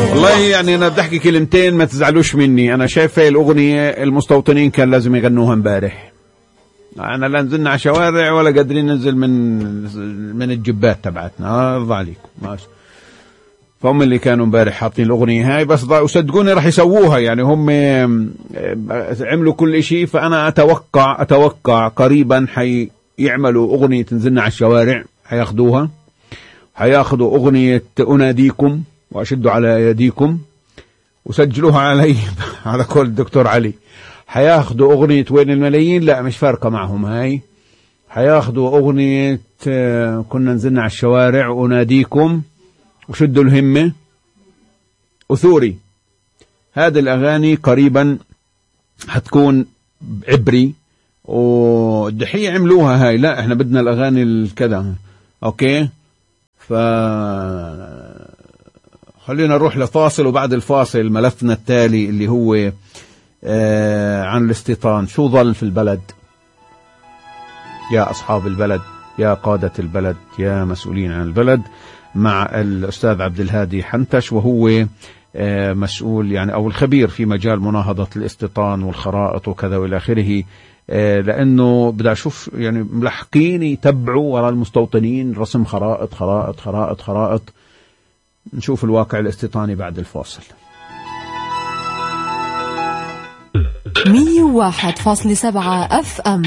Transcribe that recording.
والله يعني أنا بدي أحكي كلمتين ما تزعلوش مني. أنا شايف هاي الأغنية المستوطنين كان لازم يغنوها امبارح. أنا لا نزلنا على شوارع ولا قادرين ننزل من الجبات تبعتنا. الله عليكم ماشي. فهم اللي كانوا امبارح حاطين الأغنية هاي، بس وصدقوني راح يسووها. يعني هم عملوا كل إشي، فأنا أتوقع قريبا حيعملوا أغنية تنزلنا على الشوارع، حياخدوا أغنية أناديكم وأشدوا على يديكم وسجلوها علي على قول الدكتور علي. حياخدوا أغنية وين الملايين، لا مش فارقة معهم هاي. حياخدوا أغنية كنا نزلنا على الشوارع وأناديكم وشدوا الهمة وثوري. هذه الأغاني قريبا حتكون عبري، والدحية عملوها هاي. لا احنا بدنا الأغاني الكذا. اوكي، خلينا نروح لفاصل، وبعد الفاصل ملفنا التالي اللي هو عن الاستيطان. شو ظل في البلد يا أصحاب البلد، يا قادة البلد، يا مسؤولين عن البلد، مع الأستاذ عبد الهادي حنتش، وهو مسؤول يعني أو الخبير في مجال مناهضة الاستيطان والخرائط وكذا وإلى آخره. لأنه بدي أشوف يعني ملحقين يتبعوا وراء المستوطنين رسم خرائط خرائط خرائط خرائط. نشوف الواقع الاستيطاني بعد الفاصل. 101.7 FM